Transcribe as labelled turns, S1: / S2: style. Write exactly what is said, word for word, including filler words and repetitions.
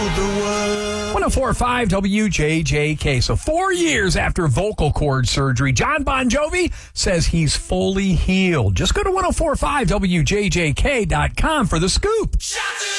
S1: one oh four point five W J J K. So four years after vocal cord surgery, John Bon Jovi says he's fully healed. Just go to ten forty-five W J J K dot com for the scoop.